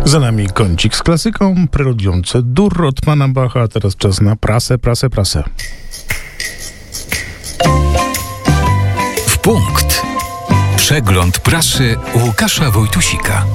Za nami kącik z klasyką, preludium C-dur od pana Bacha, a teraz czas na prasę. W punkt. Przegląd prasy Łukasza Wojtusika.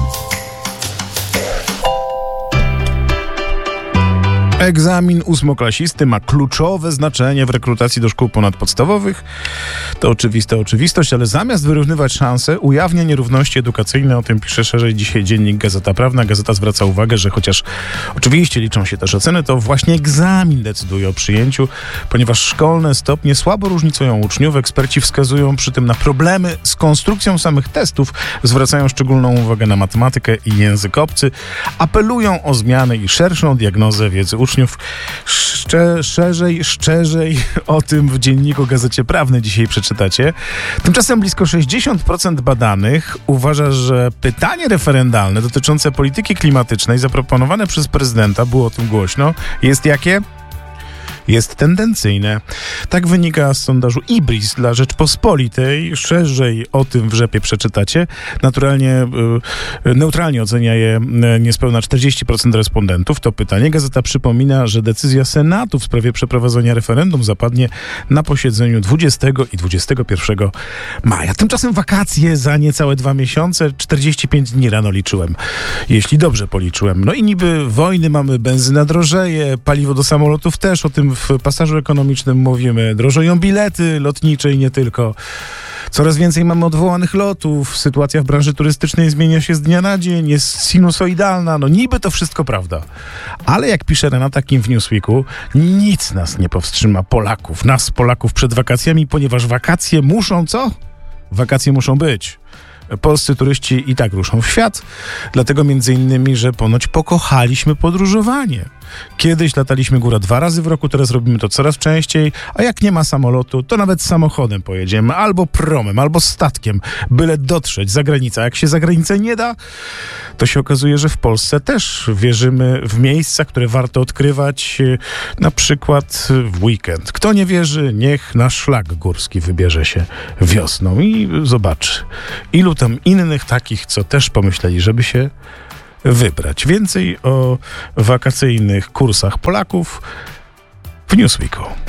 Egzamin ósmoklasisty ma kluczowe znaczenie w rekrutacji do szkół ponadpodstawowych. To oczywista oczywistość, ale zamiast wyrównywać szanse, ujawnia nierówności edukacyjne. O tym pisze szerzej dzisiaj dziennik Gazeta Prawna. Gazeta zwraca uwagę, że chociaż oczywiście liczą się też oceny, to właśnie egzamin decyduje o przyjęciu, ponieważ szkolne stopnie słabo różnicują uczniów. Eksperci wskazują przy tym na problemy z konstrukcją samych testów, zwracają szczególną uwagę na matematykę i język obcy, apelują o zmiany i szerszą diagnozę wiedzy uczniów. Szczerzej o tym w dzienniku Gazecie Prawnej dzisiaj przeczytacie. Tymczasem blisko 60% badanych uważa, że pytanie referendalne dotyczące polityki klimatycznej zaproponowane przez prezydenta, było o tym głośno, jest jakie? Jest tendencyjne. Tak wynika z sondażu IBRIS dla Rzeczpospolitej. Szerzej o tym w rzepie przeczytacie. Neutralnie ocenia je niespełna 40% respondentów. To pytanie. Gazeta przypomina, że decyzja Senatu w sprawie przeprowadzenia referendum zapadnie na posiedzeniu 20 i 21 maja. Tymczasem wakacje za niecałe 2 miesiące. 45 dni rano liczyłem. Jeśli dobrze policzyłem. No i niby wojny mamy, benzyna drożeje, paliwo do samolotów też, o tym w pasażu ekonomicznym mówimy, drożeją bilety lotnicze i nie tylko. Coraz więcej mamy odwołanych lotów, sytuacja w branży turystycznej zmienia się z dnia na dzień, jest sinusoidalna, no niby to wszystko prawda. Ale jak pisze Renata Kim w Newsweeku, nic nas nie powstrzyma Polaków przed wakacjami, ponieważ wakacje muszą co? Wakacje muszą być. Polscy turyści i tak ruszą w świat, dlatego między innymi, że ponoć pokochaliśmy podróżowanie. Kiedyś lataliśmy góra 2 razy w roku, teraz robimy to coraz częściej, a jak nie ma samolotu, to nawet samochodem pojedziemy, albo promem, albo statkiem, byle dotrzeć za granicę. A jak się za granicę nie da, to się okazuje, że w Polsce też wierzymy w miejsca, które warto odkrywać, na przykład w weekend. Kto nie wierzy, niech na szlak górski wybierze się wiosną i zobaczy, ilu tam innych takich, co też pomyśleli, żeby się wybrać. Więcej o wakacyjnych kursach Polaków w Newsweeku.